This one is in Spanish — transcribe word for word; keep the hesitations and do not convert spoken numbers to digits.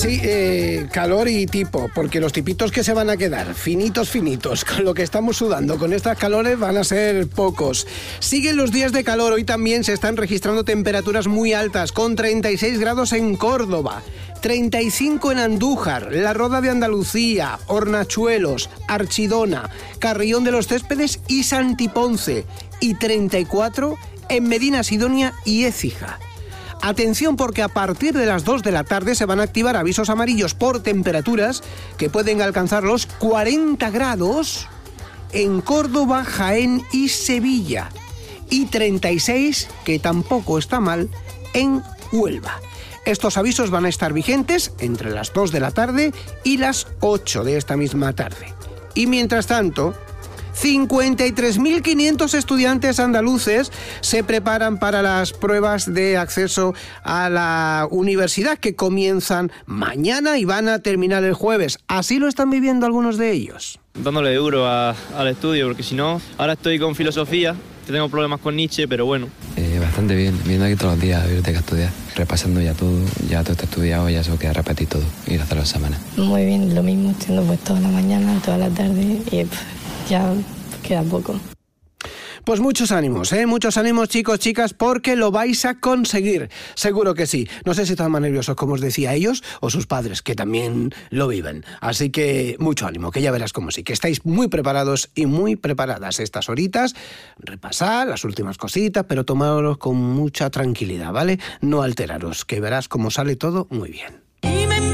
Sí, eh, calor y tipo, porque los tipitos que se van a quedar, finitos, finitos, con lo que estamos sudando, con estas calores van a ser pocos. Siguen los días de calor, hoy también se están registrando temperaturas muy altas, con treinta y seis grados en Córdoba, treinta y cinco en Andújar, La Roda de Andalucía, Hornachuelos, Archidona, Carrión de los Céspedes y Santiponce, y treinta y cuatro en Medina Sidonia y Écija. Atención, porque a partir de las dos de la tarde se van a activar avisos amarillos por temperaturas que pueden alcanzar los cuarenta grados en Córdoba, Jaén y Sevilla, y treinta y seis, que tampoco está mal, en Huelva. Estos avisos van a estar vigentes entre las dos de la tarde y las ocho de esta misma tarde. Y mientras tanto, cincuenta y tres mil quinientos estudiantes andaluces se preparan para las pruebas de acceso a la universidad que comienzan mañana y van a terminar el jueves. Así lo están viviendo algunos de ellos. Dándole duro a, al estudio, porque si no, ahora estoy con filosofía, tengo problemas con Nietzsche, pero bueno. Eh, bastante bien, viendo aquí todos los días a biblioteca a estudiar, repasando ya todo, ya todo está estudiado, ya solo queda repetir todo, ir a hacer los exámenes. Muy bien, lo mismo, estudiando pues toda la mañana, toda la tarde y pff, ya queda poco. Pues muchos ánimos, ¿eh? Muchos ánimos, chicos, chicas, porque lo vais a conseguir. Seguro que sí. No sé si están más nerviosos, como os decía, ellos o sus padres, que también lo viven. Así que mucho ánimo, que ya verás cómo sí, que estáis muy preparados y muy preparadas estas horitas. Repasad las últimas cositas, pero tomadlos con mucha tranquilidad, ¿vale? No alteraros, que verás cómo sale todo muy bien.